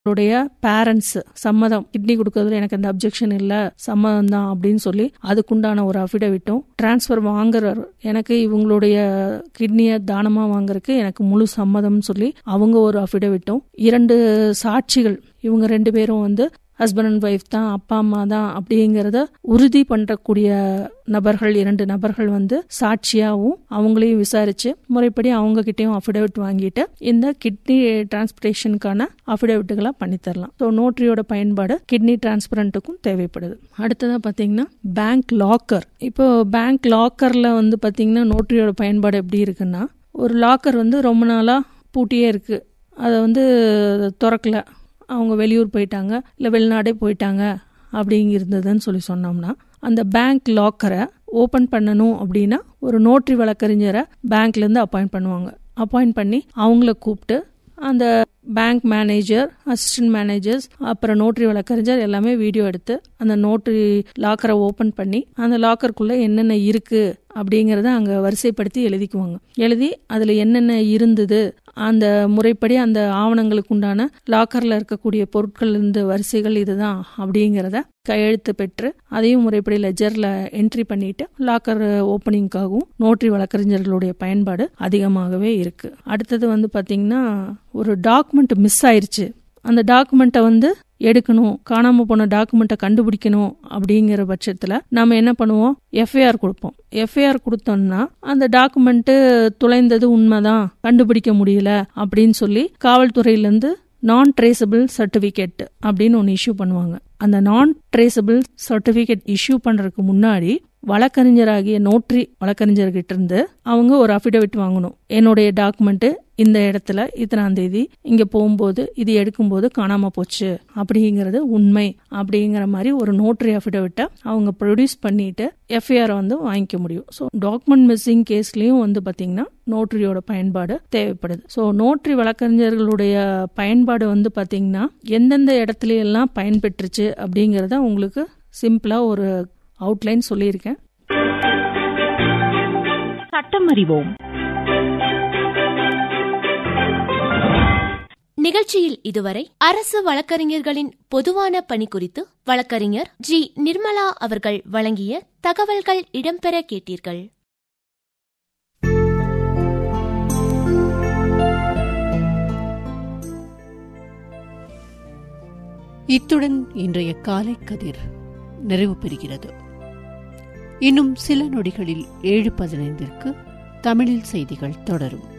உடைய பேரண்ட்ஸ் சம்மதம், கிட்னி கொடுக்கறதுல எனக்கு அந்த அப்ஜெக்ஷன் இல்ல, சம்மதம் தான் அப்படின்னு சொல்லி அதுக்குண்டான ஒரு அஃபிடவிட்டும், டிரான்ஸ்ஃபர் வாங்குறாரு எனக்கு இவங்களுடைய கிட்னியை தானமா வாங்குறதுக்கு எனக்கு முழு சம்மதம்னு சொல்லி அவங்க ஒரு அஃபிடவிட்டும், 2 சாட்சிகள் இவங்க 2 பேரும் ஹஸ்பண்ட் அண்ட் ஒய்ஃப் தான், அப்பா அம்மா தான் அப்படிங்கறத உறுதி பண்றக்கூடிய நபர்கள் 2 நபர்கள் சாட்சியாவும் அவங்களையும் விசாரிச்சு முறைப்படி அவங்க கிட்டையும் அஃபிடவிட் வாங்கிட்டு இந்த கிட்னி டிரான்ஸ்பிளேஷனுக்கான அஃபிடவிட்டுகளை பண்ணித்தரலாம். ஸோ நோட்டரியோட பயன்பாடு கிட்னி டிரான்ஸ்பிளண்ட்டுக்கும் தேவைப்படுது. அடுத்ததா பாத்தீங்கன்னா பேங்க் லாக்கர். இப்போ பேங்க் லாக்கர்ல பாத்தீங்கன்னா நோட்டரியோட பயன்பாடு எப்படி இருக்குன்னா, ஒரு லாக்கர் ரொம்ப நாளா பூட்டியே இருக்கு, அதை திறக்கல, அவங்க வெளியூர் போயிட்டாங்க இல்லை வெளிநாடே போயிட்டாங்க அப்படிங்கிறதுன்னு சொல்லி சொன்னோம்னா, அந்த பேங்க் லாக்கரை ஓபன் பண்ணணும் அப்படின்னா ஒரு நோட்டரி வழக்கறிஞரை பேங்க்ல இருந்து அப்பாயிண்ட் பண்ணுவாங்க. அப்பாயிண்ட் பண்ணி அவங்கள கூப்பிட்டு அந்த பேங்க் மேனேஜர், அசிஸ்டன்ட் மேனேஜர்ஸ், அப்புறம் நோட்டரி வழக்கறிஞர் எல்லாமே வீடியோ எடுத்து அந்த நோட்டரி லாக்கரை ஓபன் பண்ணி அந்த லாக்கருக்குள்ள என்னென்ன இருக்கு அப்படிங்கறத அங்க வரிசைப்படுத்தி எழுதிக்குவாங்க. எழுதி அதுல என்னென்ன இருந்தது, அந்த முறைப்படி அந்த ஆவணங்களுக்கு உண்டான லாக்கர்ல இருக்கக்கூடிய பொருட்கள் இருந்த வரிசைகள் இதுதான் அப்படிங்கறத கையெழுத்து பெற்று அதையும் முறைப்படி லெஜர்ல என்ட்ரி பண்ணிட்டு லாக்கர் ஓபனிங்காகவும் நோட்டரி வழக்கறிஞர்களுடைய பயன்பாடு அதிகமாகவே இருக்கு. அடுத்தது பாத்தீங்கன்னா, ஒரு டாக்குமெண்ட் மிஸ் ஆயிருச்சு, அந்த டாக்குமெண்ட்டை எடுக்கணும், காணாம போன டாக்குமெண்ட்டை கண்டுபிடிக்கணும் அப்படிங்கிற பட்சத்துல நாம என்ன பண்ணுவோம், எஃப்ஐஆர் கொடுப்போம். எஃப்ஐஆர் கொடுத்தோம்னா அந்த டாக்குமெண்ட் துளைந்தது உண்மைதான், கண்டுபிடிக்க முடியல அப்படின்னு சொல்லி காவல்துறையிலிருந்து நான் ட்ரேசபிள் சர்டிபிகேட் அப்படின்னு ஒன்னு இஷ்யூ பண்ணுவாங்க. அந்த நான் ட்ரேசபிள் சர்டிபிகேட் இஷ்யூ பண்றதுக்கு முன்னாடி வழக்கறிஞராகிய நோட்டரி வழக்கறிஞர்கிட்ட இருந்து அவங்க ஒரு அஃபிடவிட் வாங்கணும். என்னுடைய டாக்குமெண்ட் இந்த இடத்துல இத்தனாம் தேதி இங்க போகும்போது இது எடுக்கும்போது காணாம போச்சு அப்படிங்கறது உண்மை அப்படிங்கிற மாதிரி ஒரு நோட்டரி அஃபிடவிட்டை அவங்க ப்ரொடியூஸ் பண்ணிட்டு எஃப்ஐஆர் வாங்கிக்க முடியும். ஸோ டாக்குமெண்ட் மிஸ்ஸிங் கேஸ்லயும் பாத்தீங்கன்னா நோட்டரியோட பயன்பாடு தேவைப்படுது. ஸோ நோட்டரி வழக்கறிஞர்களுடைய பயன்பாடு பாத்தீங்கன்னா எந்தெந்த இடத்துல எல்லாம் பயன்பெற்றுச்சு அப்படிங்கறத உங்களுக்கு சிம்பிளா ஒரு அவுட்லைன் சொல்லியிருக்கேன். சட்டம் அறிவோம். நிகழ்ச்சியில் இதுவரை அரசு வழக்கறிஞர்களின் பொதுவான பணி குறித்து வழக்கறிஞர் ஜி. நிர்மலா அவர்கள் வழங்கிய தகவல்கள் இடம்பெற கேட்டீர்கள். இத்துடன் இன்றைய காலை கதிர் நிறைவு பெறுகிறது. இன்னும் சில நொடிகளில் 7:15 தமிழில் செய்திகள் தொடரும்.